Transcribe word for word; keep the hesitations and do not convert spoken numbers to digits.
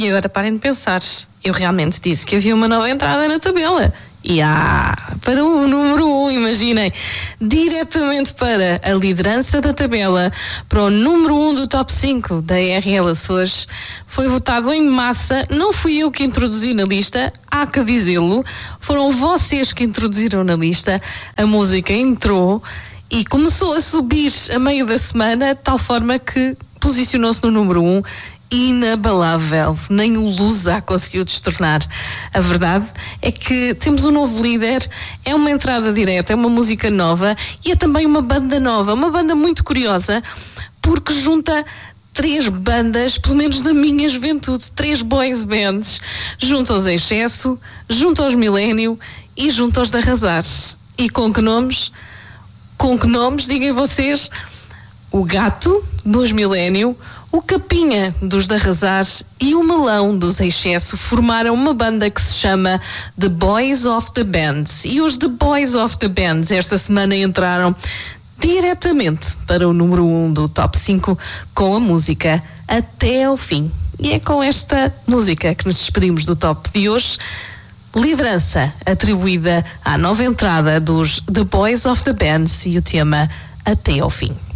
E agora parem de pensar. Eu realmente disse que havia uma nova entrada na tabela. E há para o número um, imaginem, diretamente para a liderança da tabela, para o número um do top cinco da R L Açores, foi votado em massa. Não fui eu que introduzi na lista, há que dizê-lo, foram vocês que introduziram na lista. A música entrou e começou a subir a meio da semana, de tal forma que posicionou-se no número um. Inabalável, nem o Lusa conseguiu destornar. A verdade é que temos um novo líder, é uma entrada direta, é uma música nova e é também uma banda nova, uma banda muito curiosa, porque junta três bandas, pelo menos da minha juventude, três boys bands, junto aos Excesso, junto aos Milênio e junto aos de Arrasar. E com que nomes? Com que nomes, digam vocês? O Gato, dos Milênio, o Capinha, dos de Arrasar, e o Melão, dos Excesso, formaram uma banda que se chama The Boys of the Bands. E os The Boys of the Bands esta semana entraram diretamente para o número um do top cinco com a música Até ao Fim. E é com esta música que nos despedimos do top de hoje. Liderança atribuída à nova entrada dos The Boys of the Bands e o tema Até ao Fim.